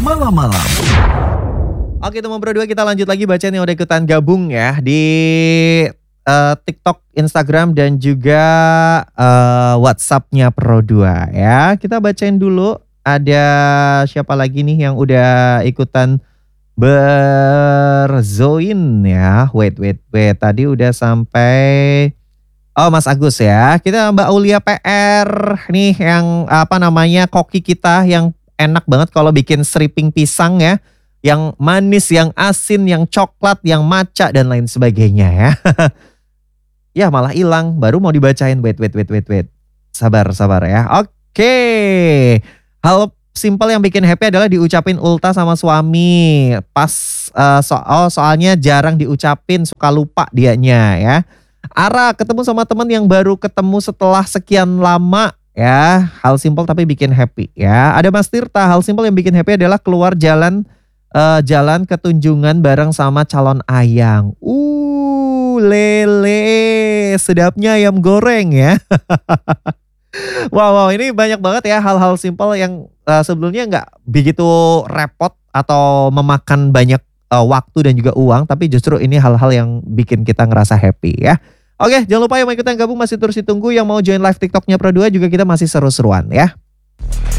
malam-malam. Oke teman Pro 2, kita lanjut lagi bacain yang udah ikutan gabung ya di TikTok, Instagram dan juga WhatsApp-nya Pro 2 ya. Kita bacain dulu ada siapa lagi nih yang udah ikutan berzoin ya. Wait. Tadi udah sampai Mas Agus ya. Kita Mbak Aulia PR nih yang koki kita yang enak banget kalau bikin seriping pisang ya. Yang manis, yang asin, yang coklat, yang matcha dan lain sebagainya ya. Ya malah hilang, baru mau dibacain. Wait. Sabar ya. Oke. Hal simpel yang bikin happy adalah diucapin ulta sama suami. Pas soalnya jarang diucapin, suka lupa dianya ya. Ara ketemu sama teman yang baru ketemu setelah sekian lama ya. Hal simpel tapi bikin happy ya. Ada Mas Tirta, hal simpel yang bikin happy adalah keluar jalan ke Tunjungan bareng sama calon ayang. Lele, sedapnya ayam goreng ya. Wow, ini banyak banget ya hal-hal simpel yang sebelumnya nggak begitu repot atau memakan banyak waktu dan juga uang, tapi justru ini hal-hal yang bikin kita ngerasa happy ya. Oke, jangan lupa yang mau ikutan gabung masih terus ditunggu, yang mau join live TikToknya Pro 2 juga kita masih seru-seruan ya.